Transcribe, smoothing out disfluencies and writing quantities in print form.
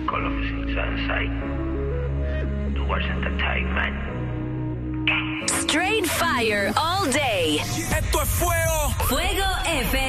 Call of Sunshine. Towards Entertainment. Straight fire all day. Esto es fuego. Fuego FM.